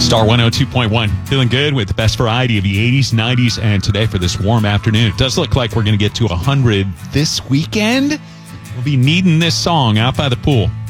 Star 102.1. Feeling good with the best variety of the 80s, 90s, and today for this warm afternoon. It does look like we're going to get to 100 this weekend. We'll be needing this song out by the pool.